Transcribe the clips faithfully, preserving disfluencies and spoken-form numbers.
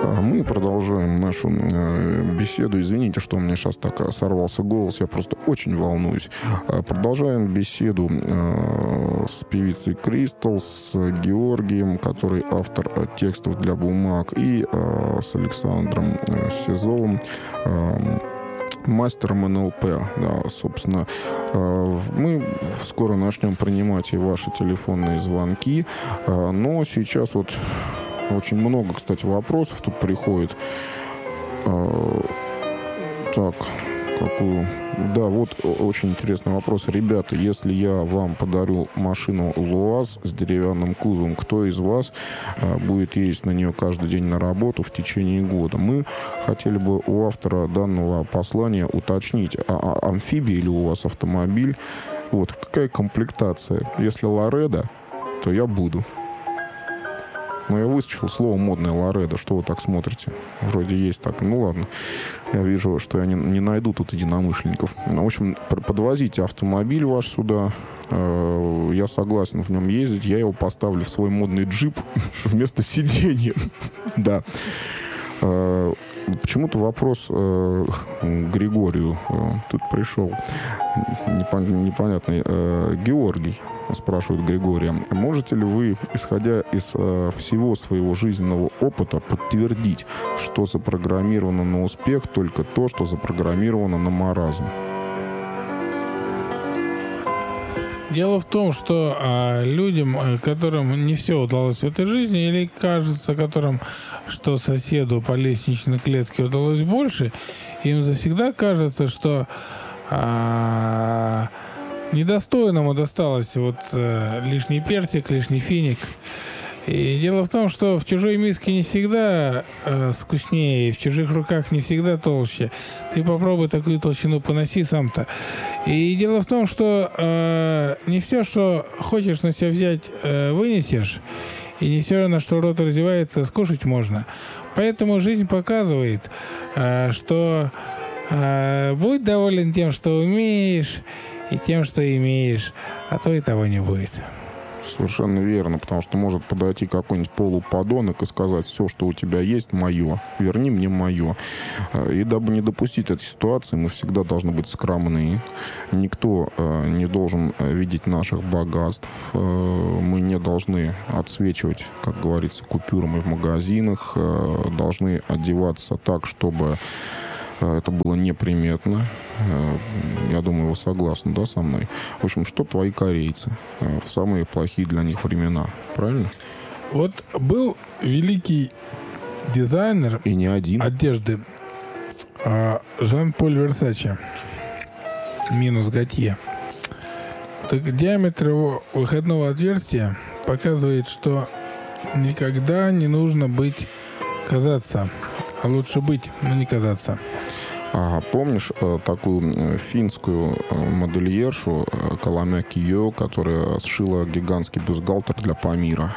Мы продолжаем нашу беседу. Извините, что у меня сейчас так сорвался голос, я просто очень волнуюсь. Продолжаем беседу с певицей Кристал, с Георгием, который автор текстов для бумаг, и с Александром Сизовым, мастером эн эл пэ. Да, собственно, мы скоро начнем принимать и ваши телефонные звонки, но сейчас вот очень много, кстати, вопросов тут приходит. Так, какую... Да, вот очень интересный вопрос. Ребята, если я вам подарю машину ЛуАЗ с деревянным кузовом, кто из вас будет ездить на нее каждый день на работу в течение года? Мы хотели бы у автора данного послания уточнить, а, а амфибия или у вас автомобиль? Вот, какая комплектация? Если Ларедо, то я буду. Но я выскочил слово модное Ларедо. Что вы так смотрите? Вроде есть так. Ну ладно. Я вижу, что я не, не найду тут единомышленников. В общем, подвозите автомобиль ваш сюда. Я согласен в нем ездить. Я его поставлю в свой модный джип вместо сиденья. Да. Почему-то вопрос э, Григорию э, тут пришел непонятный. Э, Георгий спрашивает Григория: можете ли вы, исходя из э, всего своего жизненного опыта, подтвердить, что запрограммировано на успех только то, что запрограммировано на маразм? Дело в том, что а, людям, которым не все удалось в этой жизни, или кажется, которым, что соседу по лестничной клетке удалось больше, им завсегда кажется, что а, недостойному досталось вот а, лишний персик, лишний финик. И дело в том, что в чужой миске не всегда э, вкуснее, и в чужих руках не всегда толще. Ты попробуй такую толщину поноси сам-то. И дело в том, что э, не все, что хочешь на себя взять, э, вынесешь, и не все, на что рот развивается, скушать можно. Поэтому жизнь показывает, э, что э, будь доволен тем, что умеешь, и тем, что имеешь, а то и того не будет. Совершенно верно, потому что может подойти какой-нибудь полуподонок и сказать: все, что у тебя есть, мое, верни мне мое. И дабы не допустить этой ситуации, мы всегда должны быть скромны. Никто не должен видеть наших богатств. Мы не должны отсвечивать, как говорится, купюрами в магазинах. Должны одеваться так, чтобы это было неприметно. Я думаю, вы согласны, да, со мной? В общем, что твои корейцы в самые плохие для них времена, правильно? Вот был великий дизайнер и не один одежды Жан-Поль Версаче, минус Готье. Так диаметр его выходного отверстия показывает, что никогда не нужно быть казаться, а лучше быть, но не казаться. А помнишь э, такую финскую модельершу э, Каламе Кио, которая сшила гигантский бюстгальтер для Памира?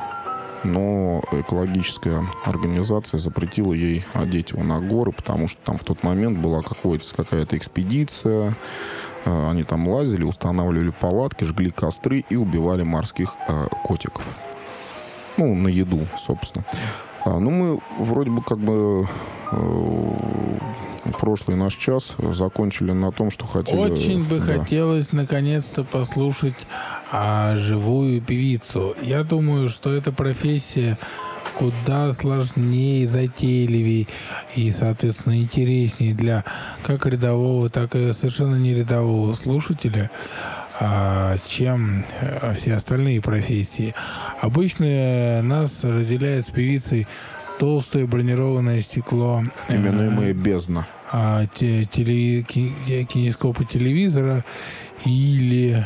Но экологическая организация запретила ей одеть его на горы, потому что там в тот момент была какая-то экспедиция. Э, они там лазили, устанавливали палатки, жгли костры и убивали морских э, котиков. Ну, на еду, собственно. А, ну, мы вроде бы как бы э, прошлый наш час закончили на том, что хотели... Очень бы да. хотелось наконец-то послушать а, живую певицу. Я думаю, что эта профессия куда сложнее, затейливее и, соответственно, интереснее для как рядового, так и совершенно не рядового слушателя, чем все остальные профессии. Обычно нас разделяет с певицей толстое бронированное стекло. Именуемое бездна. Теле, кинескопа телевизора или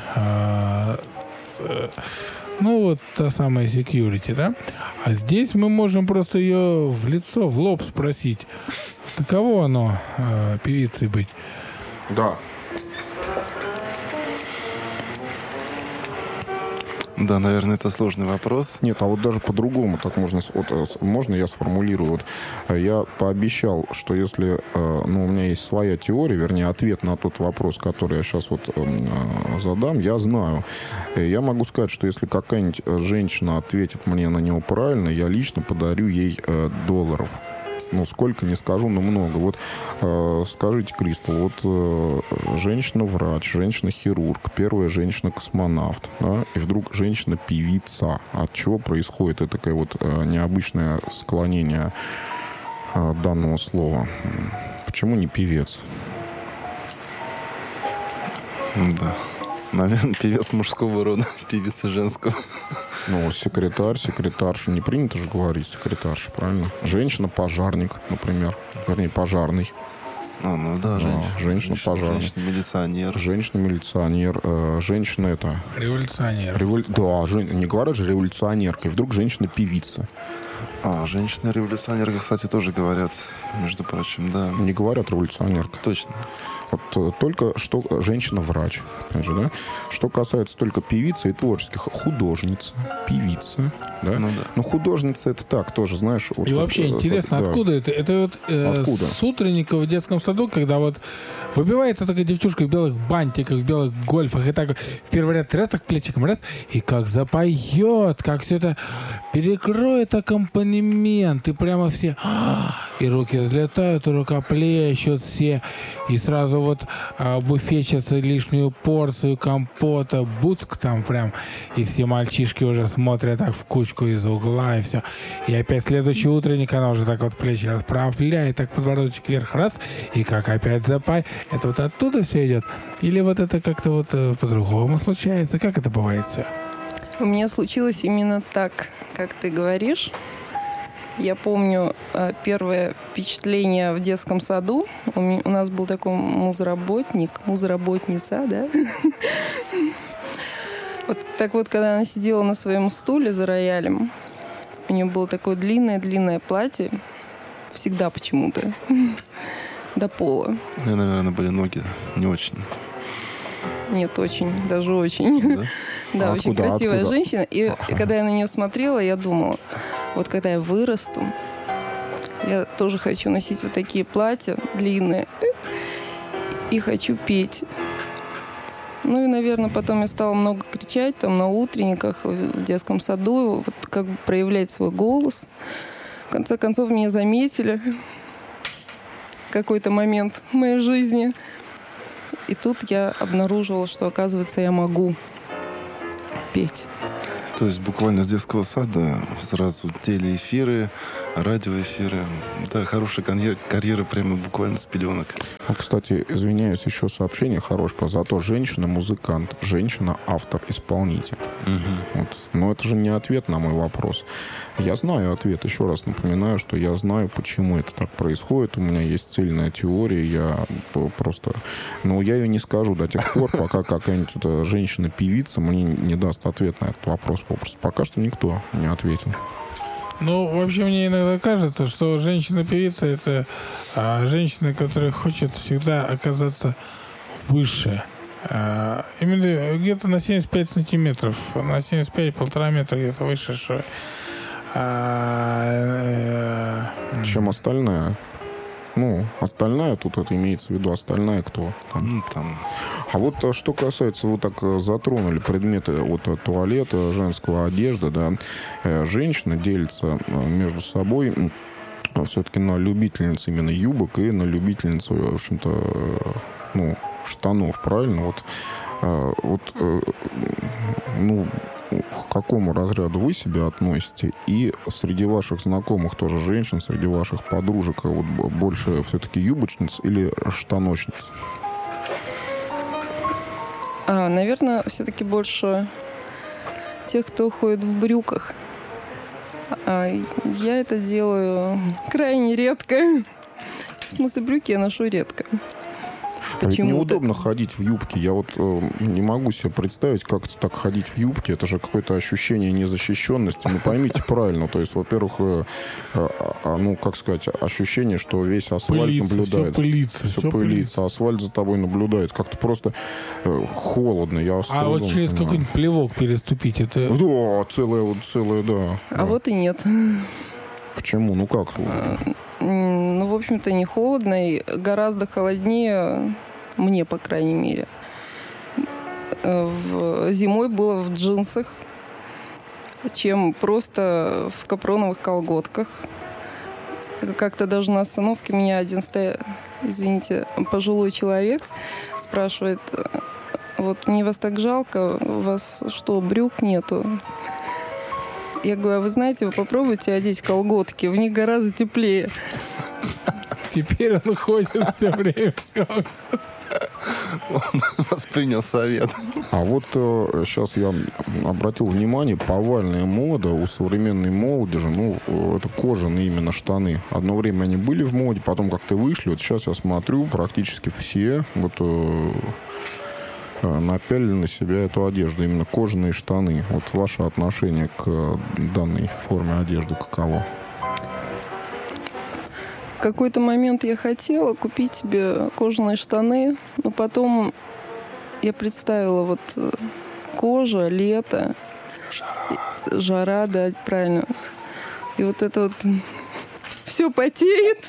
ну вот та самая security, да? А здесь мы можем просто ее в лицо, в лоб спросить, каково оно певицей быть? Да. Да, наверное, это сложный вопрос. Нет, а вот даже по-другому так можно... Вот, можно я сформулирую? Вот, я пообещал, что если... Ну, у меня есть своя теория, вернее, ответ на тот вопрос, который я сейчас вот задам, я знаю. Я могу сказать, что если какая-нибудь женщина ответит мне на него правильно, я лично подарю ей долларов. Ну, сколько, не скажу, но много. Вот э, скажите, Кристал, вот э, женщина-врач, женщина-хирург, первая женщина-космонавт, да, и вдруг женщина-певица. От чего происходит это такое вот э, необычное склонение э, данного слова? Почему не певец? Да. Наверное, певец мужского рода, певица женского. Ну, секретарь, секретарша. Не принято же говорить секретарша, правильно? Женщина-пожарник, например. Вернее, пожарный. А, ну да, женщина. А, женщина-пожарник. Женщина-милиционер. Женщина-милиционер. Э, женщина это... Революционер. Револю... Да, жен... не говорят же революционерка. И вдруг женщина-певица. А, женщина-революционерка, кстати, тоже говорят, между прочим, да. Не говорят революционерка. Точно. Вот только что женщина-врач, опять же, да? Что касается только певицы и творческих, художница, певица, да? Ну, да. Но художница это так тоже, знаешь. Вот и как, вообще интересно, как, откуда да. это? Это вот э, откуда? с утренника в детском саду, когда вот выбивается такая девчушка в белых бантиках, в белых гольфах, и так в первый ряд раз так плечиком, раз, и как запоет, как все это перекроет аккомпанемент, и прямо все, и руки взлетают, и рукоплещут все, и сразу вот а, буфетчица лишнюю порцию компота, буцк там прям, и все мальчишки уже смотрят так в кучку из угла, и все. И опять следующий утренник, она уже так вот плечи расправляет, так подбородочек вверх, раз, и как опять запай. Это вот оттуда все идет? Или вот это как-то вот э, по-другому случается? Как это бывает все? У меня случилось именно так, как ты говоришь. Я помню первое впечатление в детском саду. У, меня, у нас был такой музработник, музработница, да? Вот так вот, когда она сидела на своем стуле за роялем, у нее было такое длинное-длинное платье, всегда почему-то, до пола. У меня, наверное, были ноги не очень. Нет, очень, даже очень. Да, да а очень откуда, красивая откуда? женщина. И, и когда я на нее смотрела, я думала, вот когда я вырасту, я тоже хочу носить вот такие платья длинные и хочу петь. Ну и, наверное, потом я стала много кричать там на утренниках, в детском саду, вот как бы проявлять свой голос. В конце концов, меня заметили в какой-то момент в моей жизни. И тут я обнаружила, что, оказывается, я могу петь. То есть буквально с детского сада сразу телеэфиры, радиоэфиры. Да, хорошая карьера, карьера прямо буквально с пеленок. Вот, кстати, извиняюсь, еще сообщение хорошее. Зато женщина-музыкант, женщина-автор-исполнитель. Угу. Вот. Но это же не ответ на мой вопрос. Я знаю ответ. Еще раз напоминаю, что я знаю, почему это так происходит. У меня есть цельная теория. Я просто... Но я ее не скажу до тех пор, пока какая-нибудь женщина-певица мне не даст ответ на этот вопрос. Попросту. Пока что никто не ответил. Ну, вообще, мне иногда кажется, что женщина-певица — это а, женщина, которая хочет всегда оказаться выше. А, именно где-то на семьдесят пять сантиметров, на семьдесят пять полтора метра где-то выше, что... А, э, Чем остальная? Ну, остальная, тут это имеется в виду, остальная кто? Там. Ну, там... А вот что касается, вы так затронули предметы вот туалета, женского одежды, да, женщины делятся между собой все-таки на любительниц именно юбок и на любительниц, в общем-то, ну, штанов, правильно? Вот, вот, ну, к какому разряду вы себя относите? И среди ваших знакомых тоже женщин, среди ваших подружек вот больше все-таки юбочниц или штаночниц? А, наверное, все-таки больше тех, кто ходит в брюках. А я это делаю крайне редко. В смысле, брюки я ношу редко. А ведь Почему-то. неудобно ходить в юбке. Я вот э, не могу себе представить, как это так ходить в юбке. Это же какое-то ощущение незащищенности. Ну, поймите правильно. То есть, во-первых, э, э, э, ну, как сказать, ощущение, что весь асфальт Пылится, наблюдает. все пылится. Все Все пылится. Асфальт за тобой наблюдает. Как-то просто э, холодно. Я с А вот трудом через понимаю. какой-нибудь плевок переступить, это... Да, целое, вот целое, да. А да. вот и нет. Почему? Ну как? М, Ну, в общем-то, не холодно, и гораздо холоднее, мне, по крайней мере. Э, в- Зимой было в джинсах, чем просто в капроновых колготках. Как-то даже на остановке меня один, стоя... извините, пожилой человек спрашивает: вот мне вас так жалко, у вас что, брюк нету? Я говорю: а вы знаете, вы попробуйте одеть колготки, в них гораздо теплее. Теперь он ходит все время. Он воспринял совет. А вот э, сейчас я обратил внимание, повальная мода у современной молодежи, ну, э, это кожаные именно штаны. Одно время они были в моде, потом как-то вышли. Вот сейчас я смотрю, практически все вот э, э, напялили на себя эту одежду, именно кожаные штаны. Вот ваше отношение к э, данной форме одежды каково? В какой-то момент я хотела купить себе кожаные штаны, но потом я представила вот э, кожа, лето. Жара. Жара, да, правильно. И вот это вот все потеет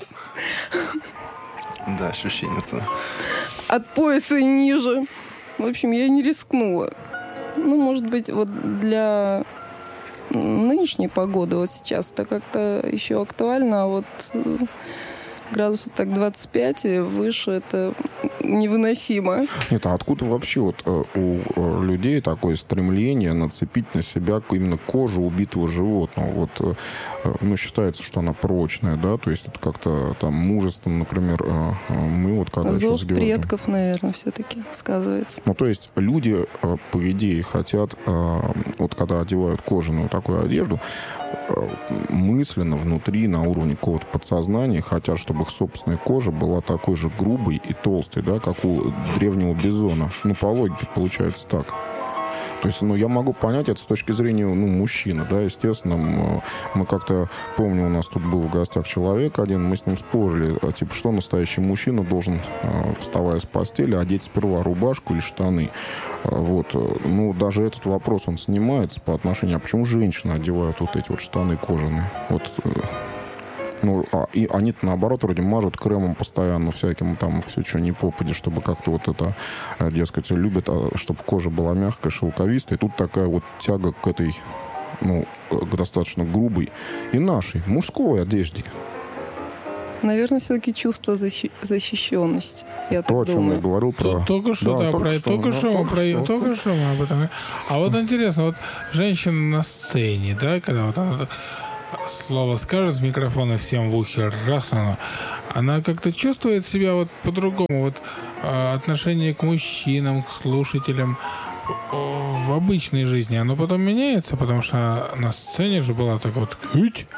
Да, ощущенница. от пояса и ниже. В общем, я не рискнула. Ну, может быть, вот для нынешней погоды вот сейчас это как-то еще актуально, а вот э, градусов так двадцать пять и выше это невыносимо. Нет, а откуда вообще вот э, у э, людей такое стремление нацепить на себя именно кожу убитого животного? Вот, э, э, ну, считается, что она прочная, да, то есть это как-то там мужественно, например, э, э, мы вот когда Зов сейчас говорим. предков, наверное, все-таки сказывается. Ну, то есть люди, э, по идее, хотят, э, вот когда одевают кожаную такую одежду, э, мысленно внутри, на уровне какого-то подсознания, хотят, чтобы их собственная кожа была такой же грубой и толстой, да, как у древнего бизона. Ну, по логике получается так. То есть, ну, я могу понять это с точки зрения, ну, мужчины, да, естественно. м, Мы как-то, помню, у нас тут был в гостях человек один, мы с ним спорили, а, типа, что настоящий мужчина должен, э, вставая с постели, одеть сперва рубашку или штаны. А, Вот, э, ну, даже этот вопрос, он снимается по отношению, а почему женщины одевают вот эти вот штаны кожаные? Вот, э, ну, а, и они-то, наоборот, вроде мажут кремом постоянно всяким, там, все, что не попади, чтобы как-то вот это, э, дескать, любят, а, чтобы кожа была мягкая, шелковистая. И тут такая вот тяга к этой, ну, э, к достаточно грубой и нашей, мужской одежде. Наверное, все-таки чувство защи- защищенности. Я То, о так чем я думаю. говорил про... Только что, да, только про, что, только да, что, только про, что, только только что мы об этом говорим. А вот интересно, вот женщина на сцене, да, когда вот она так слово скажет с микрофона всем в ухе, раз она, она как-то чувствует себя вот по-другому, вот э, отношение к мужчинам, к слушателям э, в обычной жизни, оно потом меняется, потому что на сцене же была так вот «Хыть!»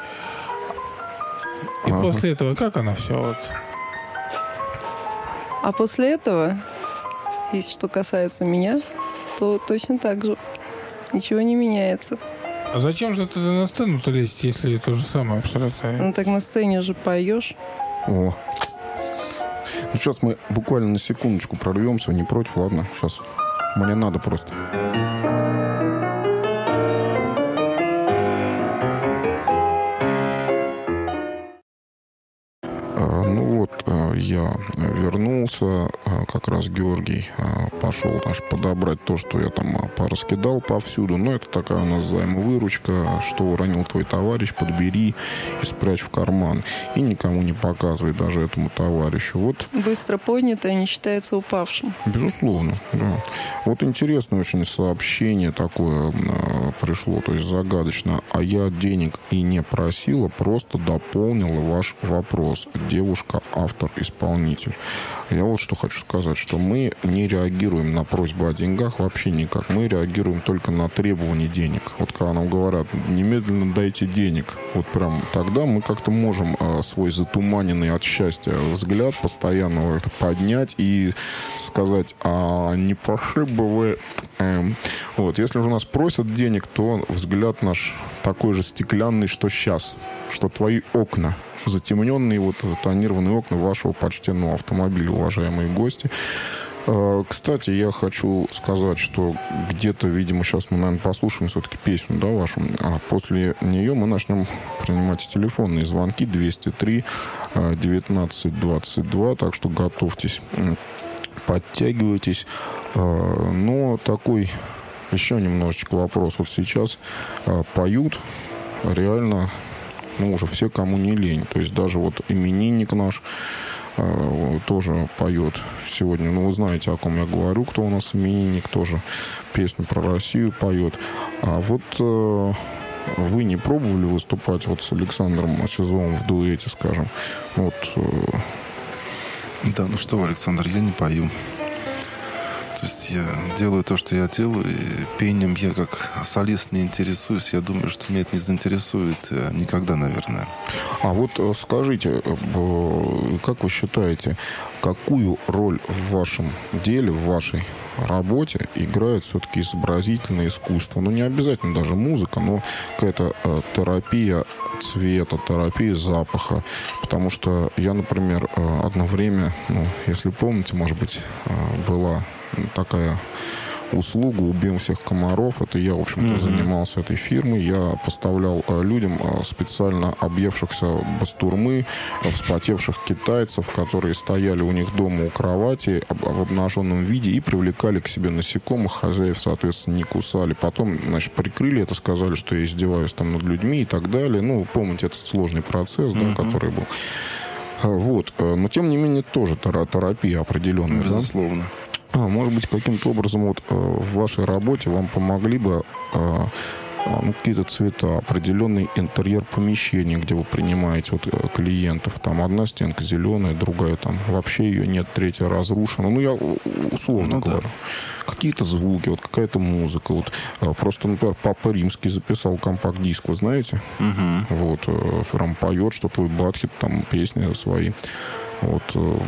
И Ага. после этого как оно все вот? А после этого, если что касается меня, то точно так же. Ничего не меняется. А зачем же ты на сцену-то лезть, если то же самое абсолютно? Ну так на сцене же поешь. О. Ну, сейчас мы буквально на секундочку прорвемся, не против, ладно? Сейчас мне надо просто. А, Ну вот, а, я вернулся, а, как раз Георгий а, пошел наш подобрать то, что я там а, пораскидал повсюду. Но это такая у нас взаимовыручка, что уронил твой товарищ, подбери и спрячь в карман. И никому не показывай, даже этому товарищу. Вот, Быстро поднятое не считается упавшим. безусловно, да. Вот интересное очень сообщение такое а, пришло, то есть загадочно. А я денег и не просила, просто дополнила ваш вопрос. Девушка, автор из исполнитель. Я вот что хочу сказать, что мы не реагируем на просьбы о деньгах вообще никак. Мы реагируем только на требования денег. Вот когда нам говорят, немедленно дайте денег, вот прям тогда мы как-то можем э, свой затуманенный от счастья взгляд постоянно это поднять и сказать, а не пошли бы вы... Эм. Вот, если же у нас просят денег, то взгляд наш такой же стеклянный, что сейчас, что твои окна, затемненные вот тонированные окна вашего почтенного автомобиля, уважаемые гости. Кстати, я хочу сказать, что где-то, видимо, сейчас мы, наверное, послушаем все-таки песню, да, вашу, а после нее мы начнем принимать телефонные звонки двести три девятнадцать двадцать два, так что готовьтесь, подтягивайтесь. Но такой еще немножечко вопрос. Вот сейчас поют реально, ну, уже все, кому не лень. То есть даже вот именинник наш э, тоже поет сегодня. Ну, вы знаете, о ком я говорю, кто у нас именинник, тоже песню про Россию поет. А вот э, вы не пробовали выступать вот с Александром Сизовым в дуэте, скажем? Вот. Э... Да, ну что, Александр, я не пою. То есть я делаю то, что я делаю, и пением я как солист не интересуюсь. Я думаю, что меня это не заинтересует никогда, наверное. А вот скажите, как вы считаете, какую роль в вашем деле, в вашей работе играет все-таки изобразительное искусство? Ну, не обязательно даже музыка, но какая-то э, терапия цвета, терапия запаха. Потому что я, например, э, одно время, ну, если помните, может быть, э, была такая услуга «Убьем всех комаров». Это я, в общем-то, mm-hmm. занимался этой фирмой. Я поставлял э, людям э, специально объевшихся бастурмы, э, вспотевших китайцев, которые стояли у них дома у кровати об, в обнаженном виде и привлекали к себе насекомых. Хозяев, соответственно, не кусали. Потом, значит, прикрыли это, сказали, что я издеваюсь там над людьми и так далее. Ну, помните, этот сложный процесс, mm-hmm. да, который был. Вот. Но, тем не менее, тоже терапия определенная. Безусловно. Да? А, может быть, каким-то образом вот, э, в вашей работе вам помогли бы э, ну, какие-то цвета, определенный интерьер помещения, где вы принимаете вот, клиентов. Там одна стенка зеленая, другая там вообще ее нет, третья разрушена. Ну, я условно ну, говорю. Да. Какие-то звуки, вот какая-то музыка. Вот, э, просто, например, Папа Римский записал компакт-диск, вы знаете? Угу. Вот, э, прям поет, что твой Батхит, там песни свои. Вот... Э,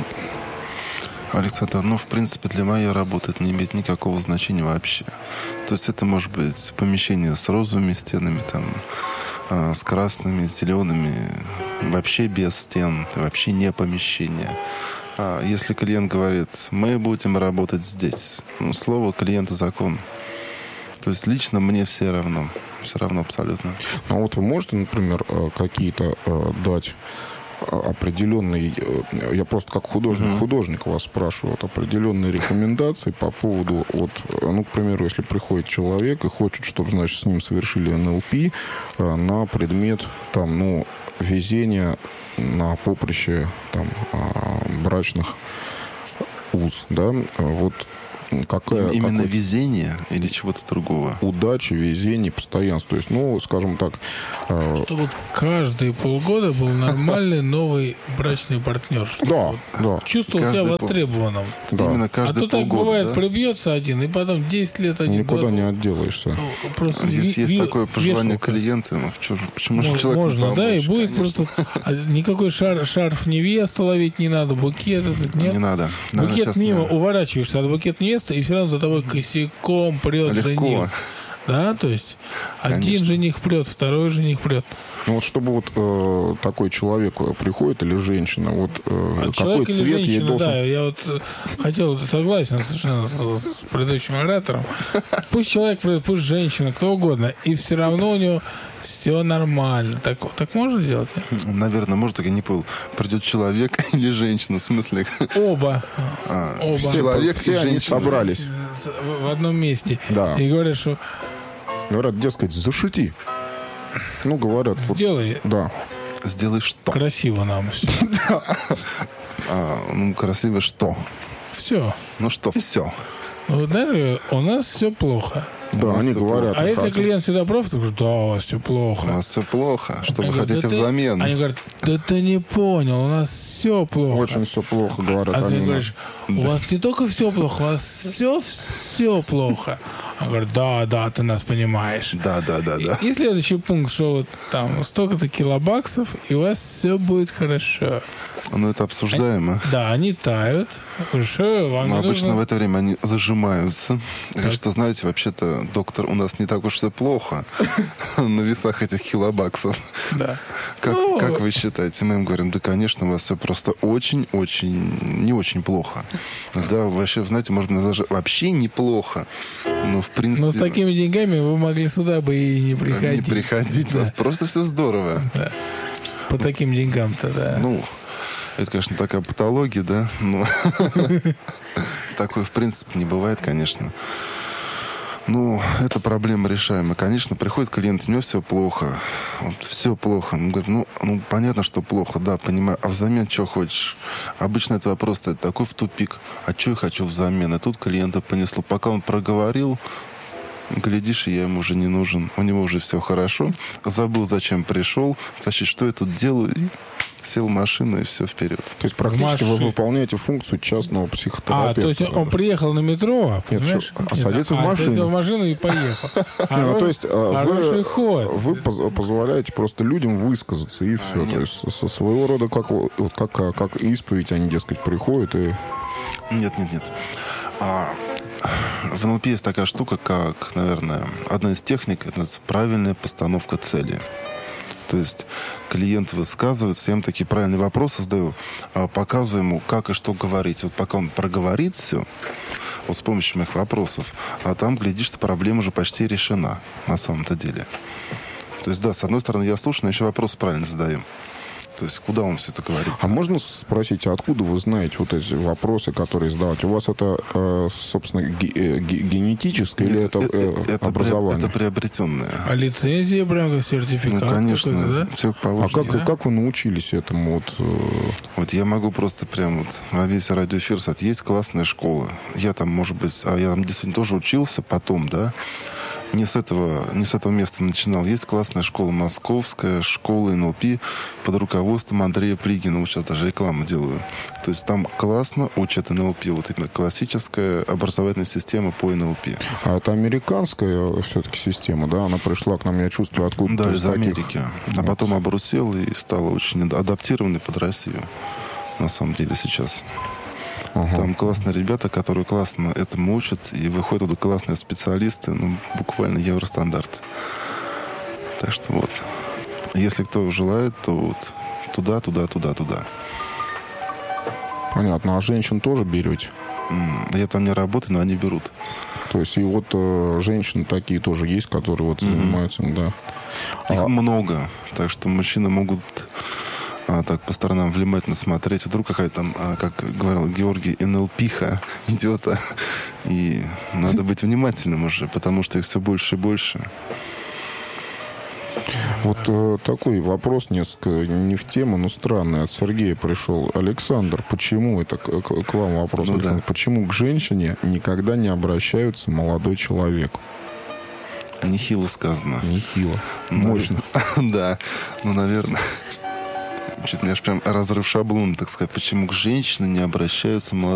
Александр, ну, в принципе, для моей работы это не имеет никакого значения вообще. То есть это может быть помещение с розовыми стенами, там, э, с красными, с зелеными, вообще без стен, вообще не помещение. А если клиент говорит, мы будем работать здесь, ну, слово клиента закон. То есть лично мне все равно. Все равно абсолютно. А вот вы можете, например, какие-то э, дать определенные, я просто как художник, mm-hmm. художник вас спрашиваю, вот определенные рекомендации по поводу, вот, ну, к примеру, если приходит человек и хочет, чтобы, значит, с ним совершили эн эл пи э, на предмет, там, ну, везения на поприще, там, э, брачных уз, да, вот. Какая, Именно какой... везение или чего-то другого? Удачи, везение, постоянство. То есть, ну, скажем так... Э... Чтобы каждые полгода был нормальный новый брачный партнер. Да, да. Чувствовал каждый себя востребованным. Да. Именно каждые полгода. А то так бывает, да? Прибьется один, и потом десять лет один. Никуда год... не отделаешься. Ну, просто Если ви- есть такое пожелание вешалка. Клиента, ну, почему же Мож, человек можно, не помочь, да, и будет конечно. просто... Никакой шар, шарф невесты ловить не надо, букет этот нет. Не надо. Наверное, букет мимо, не... уворачиваешься от букет невесты, и все равно за тобой косяком прет Легко. жених. Да, то есть один Конечно. жених прет, второй жених прет. Ну вот чтобы вот э, такой человек приходит или женщина, вот э, а какой цвет женщина, ей должен... Да, я вот э, хотел, согласен совершенно с, с предыдущим оратором. Пусть человек придет, пусть женщина, кто угодно, и все равно у него все нормально. Так, так можно делать? Нет? Наверное, может, только не понял. Придет человек или женщина, в смысле? Оба. А, Оба. Человек все и они женщина. собрались. В, в одном месте. Да. И говорят, что... Говорят, дескать, зашити. Ну, говорят... Сделай. Вот, да. Сделай что? Красиво нам все. А, ну, красиво что? Все. Ну что, все. Ну, знаешь, у нас все плохо. Да, они говорят. А если хотят. клиент всегда прав, то говорит, да, у вас все плохо. У нас все плохо. Что Они вы говорят, хотите да взамен? Ты, они говорят, да ты не понял, у нас все плохо. Очень все плохо, говорят А они. ты говоришь, у вас не только все плохо, у вас все, все плохо. Он говорит, да, да, ты нас понимаешь. Да, да, да, да. И, и следующий пункт, что вот там столько-то килобаксов, и у вас все будет хорошо. Ну, это обсуждаемо. Да, они тают. Хорошо, вам Но не обычно нужно... в это время они зажимаются. Так что, знаете, вообще-то, доктор, у нас не так уж все плохо на весах этих килобаксов. Да. Как, Ну, как вы считаете? Мы им говорим, да, конечно, у вас все просто очень-очень, не очень плохо. Да, вообще, знаете, может быть, даже вообще неплохо. Но, в принципе... Но с такими деньгами вы могли сюда бы и не приходить. Не приходить, у вас просто все здорово. Да. По таким деньгам-то, да. Ну, это, конечно, такая патология, да, но такое, в принципе, не бывает, конечно. Ну, это проблема решаемая. Конечно, приходит клиент, у него все плохо. Вот, все плохо. Он говорит, ну, ну, понятно, что плохо, да, понимаю. А взамен что хочешь? Обычно это вопрос стоит такой в тупик. А что я хочу взамен? И тут клиента понесло. Пока он проговорил, глядишь, и я ему уже не нужен. У него уже все хорошо. Забыл, зачем пришел. Значит, что я тут делаю? И сел в машину, и все вперед. То есть практически вы Маши- выполняете функцию частного А, психотерапевта. то есть он приехал на метро, понимаешь? что, а садится в а, машину. садится в машину и поехал. Ну, то есть а, Хороший вы, ход. вы поз- позволяете просто людям высказаться, и все. нет. То есть со своего рода как, вот как, как исповедь, они, дескать, приходят и... Нет, нет, нет. А, в эн эл пи есть такая штука, как, наверное, одна из техник, это правильная постановка цели. То есть клиент высказывается, я ему такие правильные вопросы задаю, а показываю ему, как и что говорить. Вот пока он проговорит все, вот с помощью моих вопросов, а там, глядишь, что проблема уже почти решена на самом-то деле. То есть, да, с одной стороны, я слушаю, но еще вопросы правильно задаем. То есть, куда он все это говорит? А можно спросить, а откуда вы знаете вот эти вопросы, которые задавать? У вас это, э, собственно, ге- э, ге- генетическое или Нет, это, э, это, образование? это приобретенное. А лицензия прям как сертификат? Ну, конечно, какой-то, да? все А положено. как, как вы научились этому? Вот, э, Вот я могу просто прям вот во весь радиоэфир сказать, есть классная школа. Я там, может быть, а я там действительно тоже учился потом, да, не с этого, не с этого места начинал. Есть классная школа московская, школа эн эл пи под руководством Андрея Плигина. Вот сейчас даже рекламу делаю. То есть там классно учат эн эл пи. Вот именно классическая образовательная система по эн эл пи. а это американская все-таки система, да? Она пришла к нам, я чувствую, откуда-то Да, из из таких- Америки. А Вот. потом обрусела и стала очень адаптированной под Россию. На самом деле сейчас. Ага. Там классные ребята, которые классно этому учат, и выходят туда классные специалисты, ну, буквально евростандарт. Так что вот. Если кто желает, то вот туда, туда, туда, туда. Понятно. А женщин тоже берете? М, Я там не работаю, но они берут. То есть и вот э, женщины такие тоже есть, которые вот занимаются, да. Их А- много. Так что мужчины могут а, так по сторонам внимательно смотреть. Вдруг какая-то там, а, как говорил Георгий, эн эл пиха идет. а, И надо быть внимательным уже, потому что их все больше и больше. Вот э, такой вопрос несколько не в тему, но странный. От Сергея пришел. Александр, почему, это к, к- к вам вопрос, Ну Александр, да. почему к женщине никогда не обращаются молодой человек? Нехило сказано. Нехило. Ну, Мощно. Да, ну, наверное. Чуть, я ж прям разрыв шаблона, так сказать. Почему к женщине не обращаются молодые